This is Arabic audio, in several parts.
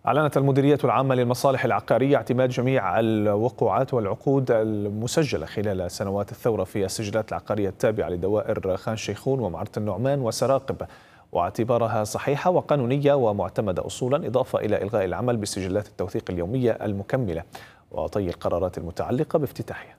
أعلنت المديرية العامة للمصالح العقارية اعتماد جميع الوقوعات والعقود المسجلة خلال سنوات الثورة في السجلات العقارية التابعة لدوائر خان شيخون ومعرة النعمان وسراقب، واعتبارها صحيحة وقانونية ومعتمدة أصولا، إضافة إلى إلغاء العمل بسجلات التوثيق اليومية المكملة وطي القرارات المتعلقة بافتتاحها.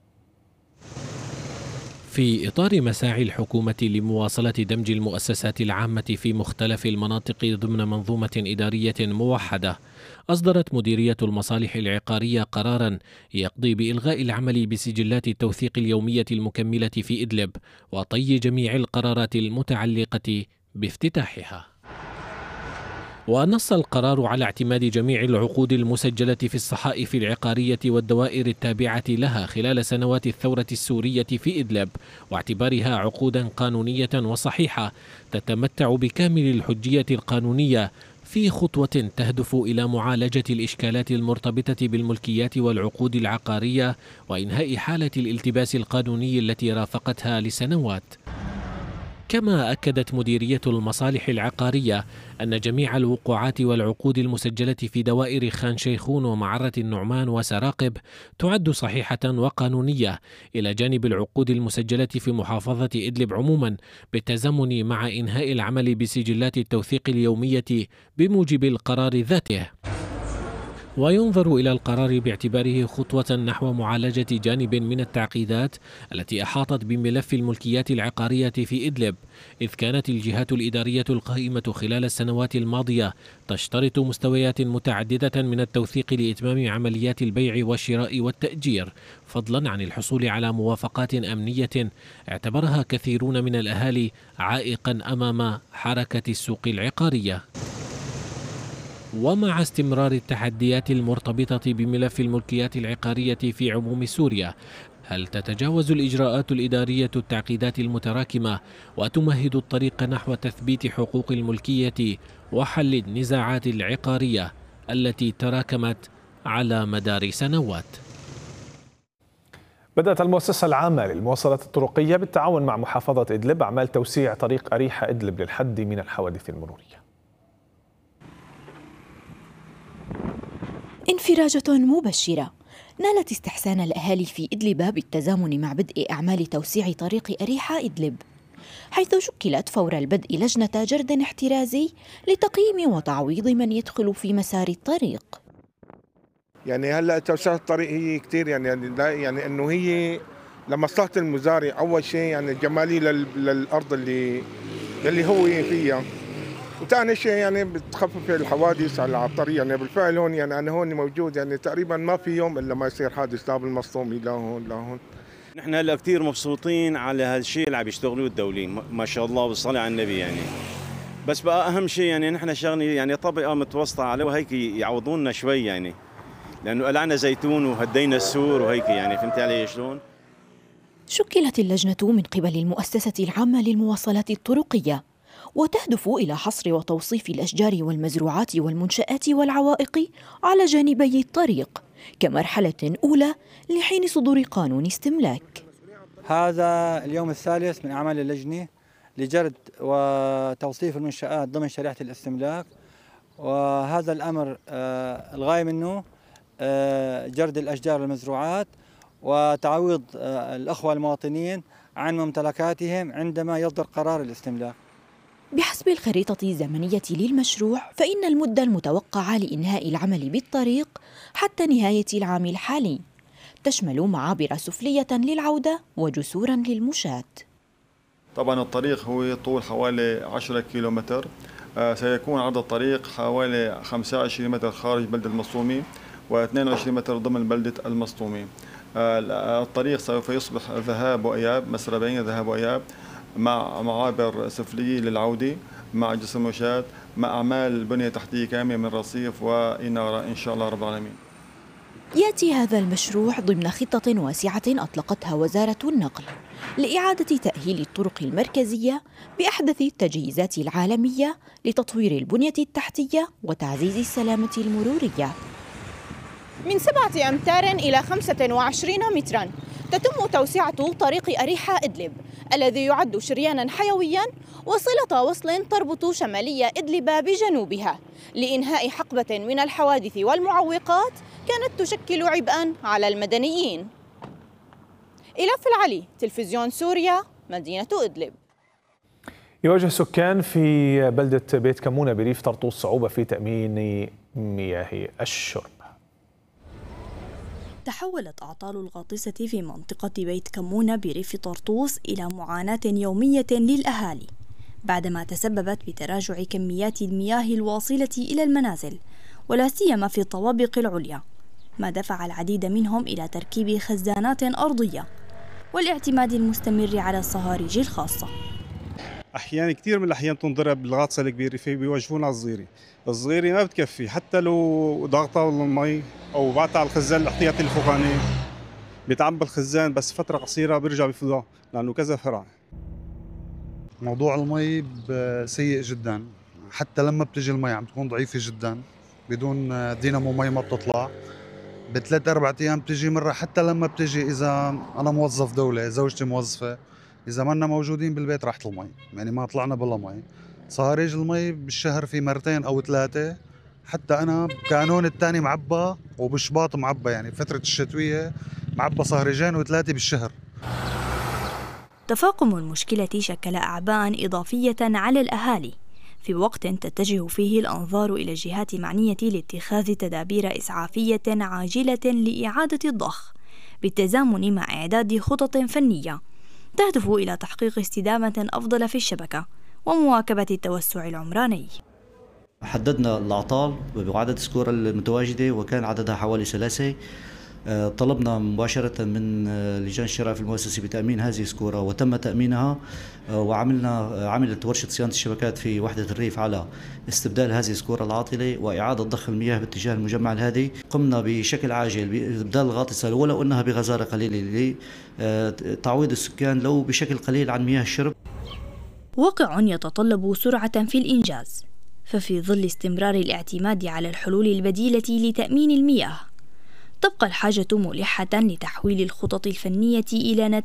في إطار مساعي الحكومة لمواصلة دمج المؤسسات العامة في مختلف المناطق ضمن منظومة إدارية موحدة، أصدرت مديرية المصالح العقارية قراراً يقضي بإلغاء العمل بسجلات التوثيق اليومية المكملة في إدلب وطي جميع القرارات المتعلقة بافتتاحها. ونص القرار على اعتماد جميع العقود المسجلة في الصحائف العقارية والدوائر التابعة لها خلال سنوات الثورة السورية في إدلب، واعتبارها عقودا قانونية وصحيحة تتمتع بكامل الحجية القانونية في خطوة تهدف إلى معالجة الإشكالات المرتبطة بالملكيات والعقود العقارية وإنهاء حالة الالتباس القانوني التي رافقتها لسنوات. كما أكدت مديرية المصالح العقارية أن جميع الوقوعات والعقود المسجلة في دوائر خان شيخون ومعرة النعمان وسراقب تعد صحيحة وقانونية، إلى جانب العقود المسجلة في محافظة إدلب عموما، بالتزامن مع إنهاء العمل بسجلات التوثيق اليومية بموجب القرار ذاته. وينظر إلى القرار باعتباره خطوة نحو معالجة جانب من التعقيدات التي أحاطت بملف الملكيات العقارية في إدلب، إذ كانت الجهات الإدارية القائمة خلال السنوات الماضية تشترط مستويات متعددة من التوثيق لإتمام عمليات البيع والشراء والتأجير، فضلا عن الحصول على موافقات أمنية اعتبرها كثيرون من الأهالي عائقا أمام حركة السوق العقارية. ومع استمرار التحديات المرتبطة بملف الملكيات العقارية في عموم سوريا، هل تتجاوز الإجراءات الإدارية التعقيدات المتراكمة وتمهد الطريق نحو تثبيت حقوق الملكية وحل النزاعات العقارية التي تراكمت على مدار سنوات؟ بدأت المؤسسة العامة للمواصلات الطرقية بالتعاون مع محافظة إدلب أعمال توسيع طريق أريحة إدلب للحد من الحوادث المرورية. انفراجة مبشرة نالت استحسان الأهالي في إدلب بالتزامن مع بدء أعمال توسيع طريق أريحة إدلب، حيث شكلت فور البدء لجنة جرد احترازي لتقييم وتعويض من يدخل في مسار الطريق. يعني هلا توسعة الطريق هي كثير يعني انه هي لمصلحة المزارع اول شيء، يعني جمالي للارض اللي هو فيها، وثاني شيء يعني بتخفف الحوادث على الطريق. يعني بالفعل هون يعني انا هون موجود، يعني تقريبا ما في يوم الا ما يصير حادث، لا بالمصطومي لا هون لا هون. نحن هلا كثير مبسوطين على هالشيء اللي عم يشتغلوه الدولين، ما شاء الله والصلاة على النبي. يعني بس بقى اهم شيء يعني نحن شغلنا يعني طبقه متوسطه عليه، وهيك يعوضونا شوي، يعني لانه قلعنا زيتون وهدينا السور وهيك، يعني فهمتي علي شلون؟ شكلت اللجنة من قبل المؤسسة العامة للمواصلات الطرقية، وتهدف إلى حصر وتوصيف الأشجار والمزروعات والمنشآت والعوائق على جانبي الطريق كمرحلة أولى لحين صدور قانون استملاك. هذا اليوم الثالث من أعمال اللجنة لجرد وتوصيف المنشآت ضمن شريعة الاستملاك، وهذا الأمر الغاية منه جرد الأشجار والمزروعات وتعويض الأخوة المواطنين عن ممتلكاتهم عندما يصدر قرار الاستملاك. بحسب الخريطة الزمنية للمشروع، فإن المدة المتوقعة لإنهاء العمل بالطريق حتى نهاية العام الحالي تشمل معابر سفلية للعودة وجسورا للمشاة. طبعا الطريق هو طول حوالي 10 كيلومتر، سيكون عرض الطريق حوالي 25 متر خارج بلدة المسطومي و22 متر ضمن بلدة المسطومي. الطريق سوف يصبح ذهاب وإياب، مسربين ذهاب وإياب، مع معابر سفلية للعودة، مع جسر مشاة، مع أعمال بنية تحتية كاملة من رصيف وإنارة إن شاء الله رب العالمين. يأتي هذا المشروع ضمن خطة واسعة أطلقتها وزارة النقل لإعادة تأهيل الطرق المركزية بأحدث التجهيزات العالمية لتطوير البنية التحتية وتعزيز السلامة المرورية. من 7 أمتار إلى 25 متراً، تتم توسعة طريق أريحة إدلب الذي يعد شريانا حيويا وصلة وصل تربط شمالي إدلب بجنوبها لإنهاء حقبة من الحوادث والمعوقات كانت تشكل عبئا على المدنيين. إلاف العلي، تلفزيون سوريا، مدينة إدلب. يواجه سكان في بلدة بيت كمونة بريف طرطوس صعوبة في تأمين مياه الشرب. تحولت أعطال الغاطسة في منطقة بيت كمونة بريف طرطوس إلى معاناة يومية للأهالي بعدما تسببت بتراجع كميات المياه الواصلة إلى المنازل ولا سيما في الطوابق العليا، ما دفع العديد منهم إلى تركيب خزانات أرضية والاعتماد المستمر على الصهاريج الخاصة. أحيانا كثير من الأحيان تنضرب الغاطسة الكبيرة في بيوجهونا الصغيرة ما بتكفي، حتى لو ضغطها المي أو بعتها على الخزان الاحتياطي الفوقاني بيتعبى الخزان بس فترة قصيرة بيرجع بفضاه لأنه كذا فرع. موضوع المي سيء جدا، حتى لما بتجي المي عم تكون ضعيفة جدا بدون دينامو مي ما بتطلع بثلاث 4 أيام بتجي مرة. حتى لما بتجي إذا أنا موظف دولة زوجتي موظفة إذا ما لنا موجودين بالبيت راحت المي، يعني ما طلعنا بلا مي. صهاريج المي بالشهر في 2 أو 3، حتى أنا بكانون الثاني معبى وبشباط معبى، يعني فترة الشتوية معبى صهريجين و3 بالشهر. تفاقم المشكلة شكل أعباء إضافية على الأهالي في وقت تتجه فيه الأنظار إلى الجهات المعنية لاتخاذ تدابير إسعافية عاجلة لإعادة الضخ بالتزامن مع إعداد خطط فنية تهدف إلى تحقيق استدامة أفضل في الشبكة ومواكبة التوسع العمراني. حددنا الأعطال بعدد السكورة المتواجدة وكان عددها حوالي 3. طلبنا مباشرة من لجان الشراء في المؤسسة بتأمين هذه السكورة وتم تأمينها، وعملت ورشة صيانة الشبكات في وحدة الريف على استبدال هذه السكورة العاطلة وإعادة ضخ المياه باتجاه المجمع الهادي. قمنا بشكل عاجل بإبدال الغاطسة ولو أنها بغزارة قليلة لتعويض السكان لو بشكل قليل عن مياه الشرب. واقع يتطلب سرعة في الإنجاز، ففي ظل استمرار الاعتماد على الحلول البديلة لتأمين المياه تبقى الحاجة ملحة لتحويل الخطط الفنية إلى